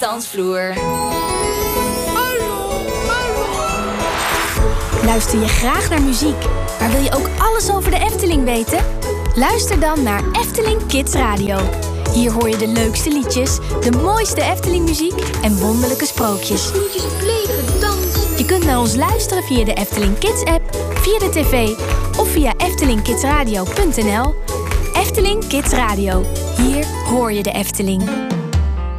dansvloer. Luister je graag naar muziek, maar wil je ook alles over de Efteling weten? Luister dan naar Efteling Kids Radio. Hier hoor je de leukste liedjes, de mooiste Efteling muziek en wonderlijke sprookjes. Snoetjes op leven, dans. Je kunt naar ons luisteren via de Efteling Kids app, via de tv of via eftelingkidsradio.nl. Efteling Kids Radio. Hier hoor je de Efteling.